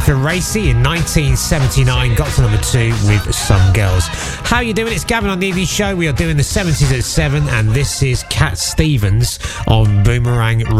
for Racy in 1979. Got to number 2 with Some Girls. How you doing? It's Gavin on the Evening Show. We are doing the 70s at 7, and this is Cat Stevens on Boomerang